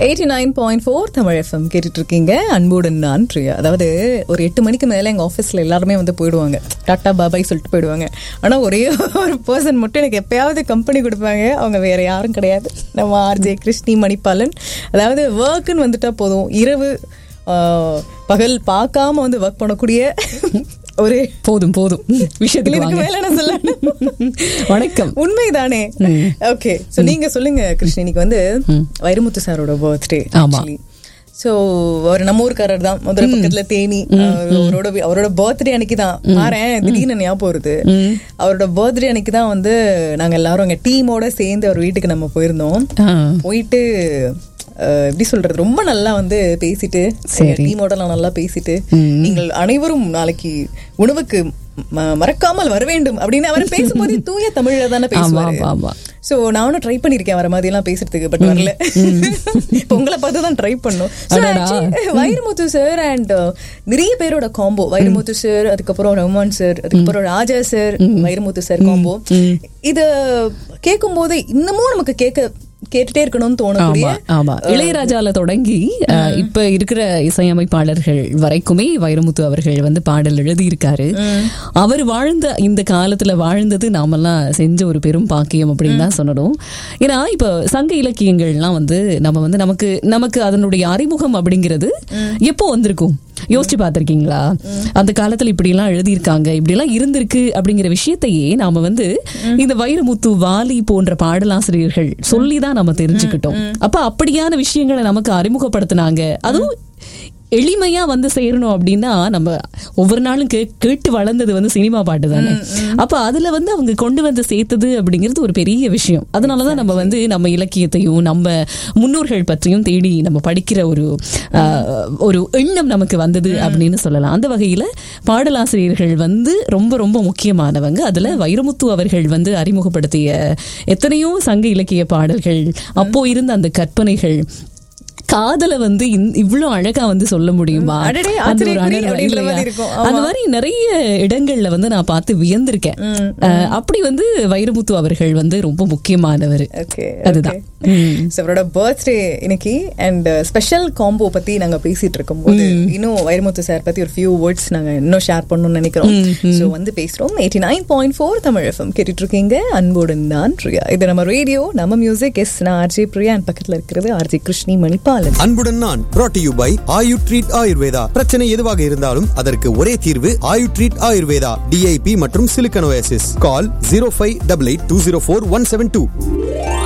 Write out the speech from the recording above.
89.4 Tamil FM கேட்டுட்டு இருக்கீங்க. அன்புடன் நான் பிரியா. அதாவது ஒரு 8 மணிக்கு மேலே எங்கள் ஆஃபீஸில் எல்லாருமே வந்து போயிடுவாங்க, டாட்டா பாபாய் சொல்லிட்டு போயிடுவாங்க. ஆனால் ஒரே ஒரு பர்சன் மட்டும் எனக்கு எப்பயாவது கம்பெனி கொடுப்பாங்க. அவங்க வேற யாரும் கிடையாது, நம்ம ஆர்ஜே கிருஷ்ணி மணிப்பாலன். அதாவது ஒர்க்குன்னு வந்துட்டா போதும், இரவு பகல் பார்க்காம வந்து ஒர்க் பண்ணக்கூடிய ஒரு போதும் விஷயத்துக்கு மேல நான் சொல்ல வணக்கம். உண்மைதானே? ஓகே, சோ நீங்க சொல்லுங்க கிருஷ்ணி. இன்னைக்கு வந்து வைரமுத்து சாரோட பர்த்டே. சோ அவர் நம்ம ஊருக்காரர் தான், முதல்ல பக்கத்துல தேனி. அவரோட பர்த்டே அன்னைக்கு தான் பாறேன், திடீர்னு ஞாபகம் வருது. அவரோட பர்த்டே அன்னைக்கு தான் வந்து நாங்க எல்லாரும் அங்க டீமோட சேர்ந்து அவர் வீட்டுக்கு நம்ம போயிருந்தோம். போயிட்டு எப்படி சொல்றது, ரொம்ப நல்லா வந்து பேசிட்டு, டீமோட நல்லா பேசிட்டு, நீங்கள் அனைவரும் நாளைக்கு உணவுக்கு மறக்காமல் வர வேண்டும் அப்படின்னு அவர் பேசும்போது தூய தமிழ்ல தானே பேசுவாரு. சோ நானும் ட்ரை பண்ணிருக்கேன் வர மாதிரி எல்லாம் பேசுறதுக்கு, பட் வரல. உங்களை பார்த்து தான் ட்ரை பண்ணும். வைரமுத்து சார் அண்ட் நிறைய பேரோட காம்போ, வைரமுத்து சார், அதுக்கப்புறம் ரஹ்மான் சார், அதுக்கப்புறம் ராஜா சார், வைரமுத்து சார் காம்போ, இத கேட்கும் போது இன்னமும் நமக்கு கேட்டுட்டே இருக்கணும்னு தோணக்கூடிய. இளையராஜால தொடங்கி இப்ப இருக்கிற இசையமைப்பாளர்கள் வரைக்குமே வைரமுத்து அவர்கள் வந்து பாடல் எழுதியிருக்காரு. அவர் வாழ்ந்த இந்த காலத்துல வாழ்ந்தது நாமெல்லாம் செஞ்ச ஒரு பெரும் பாக்கியம் அப்படின்னு தான் சொல்லணும். ஏன்னா இப்ப சங்க இலக்கியங்கள்லாம் வந்து நமக்கு அதனுடைய அறிமுகம் அப்படிங்கிறது எப்போ வந்திருக்கும் யோசிச்சு பார்த்திருக்கீங்களா? அந்த காலத்துல இப்படி எல்லாம் எழுதியிருக்காங்க, இப்படி எல்லாம் இருந்திருக்கு அப்படிங்கிற விஷயத்தையே நாம வந்து இந்த வைரமுத்து, வாலி போன்ற பாடலாசிரியர்கள் சொல்லிதான் நம்ம தெரிஞ்சுக்கிட்டோம். அப்ப அப்படியான விஷயங்களை நமக்கு அறிமுகப்படுத்தினாங்க. அதுவும் எளிமையா வந்து சேரணும் அப்படின்னா நம்ம ஒவ்வொரு நாளும் கேட்டு வளர்ந்தது வந்து சினிமா பாட்டு தானே. அப்ப அதுல வந்து அவங்க கொண்டு வந்து சேர்த்தது அப்படிங்கிறது ஒரு பெரிய விஷயம். அதனாலதான் நம்ம வந்து நம்ம இலக்கியத்தையும் நம்ம முன்னோர்கள் பற்றியும் தேடி நம்ம படிக்கிற ஒரு எண்ணம் நமக்கு வந்தது அப்படின்னு சொல்லலாம். அந்த வகையில பாடலாசிரியர்கள் வந்து ரொம்ப ரொம்ப முக்கியமானவங்க. அதுல வைரமுத்து அவர்கள் வந்து அறிமுகப்படுத்திய எத்தனையோ சங்க இலக்கிய பாடல்கள், அப்போ இருந்த அந்த கற்பனைகள், காதல வந்து இவ்வளவு அழகா வந்து சொல்ல முடியுமா? அந்த மாதிரி நிறைய இடங்கள்ல வந்து நான் பார்த்து வியந்திருக்கேன். அப்படி வந்து வைரமுத்து அவர்கள் வந்து ரொம்ப முக்கியமானவர். அதுதான் அவரோட பர்த்டே இன்னைக்கு. அண்ட் ஸ்பெஷல் காம்போ பத்தி நாங்க பேசிட்டு இருக்கும் போது இன்னும் வைரமுத்து சார் பத்தி ஒரு ஃபியூ வேர்ட்ஸ் நாங்க இன்னும் ஷேர் பண்ணணும்னு நினைக்கிறோம். சோ வந்து பேசுறோம். 89.4 தமிழ் FM கேட்டுட்டு இருக்கீங்க. அன்புடன் நான் பிரியா. இது நம்ம ரேடியோ, நம்ம மியூசிக். எஸ், நான் ஆர்ஜே பிரியா. பக்கத்துல இருக்கிறது ஆர்ஜே கிருஷ்ணி மணிப்பால். அன்புடன் நான் brought to you by Ayu treat Ayurveda. பிரச்சனை எதுவாக இருந்தாலும் அதற்கு ஒரே தீர்வு ஆயு ட்ரீட் ஆயுர்வேதா. DIP மற்றும் சிலிக்கன் ஓஎஸ்எஸ். கால் 0588204172.